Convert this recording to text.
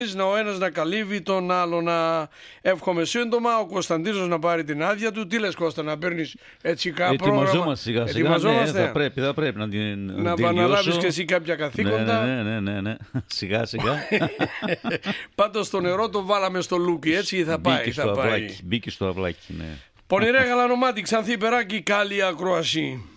ο ένας να καλύβει τον άλλο. Να εύχομαι σύντομα ο Κωνσταντίνος να πάρει την άδεια του. Τι λες, Κώστα, να παίρνεις έτσι κάποιο πρόγραμμα? Ετοιμαζόμαστε σιγά σιγά. Θα πρέπει να την να επαναλάβεις και εσύ κάποια καθήκοντα. Ναι. Σιγά σιγά. Πάντως το νερό το βάλαμε στο λούκι, έτσι θα πάει. Μπήκε στο αυλάκι, ναι. Πονηρέ Γαλανομάτι, Ξανθή Περάκη, καλή ακρόαση.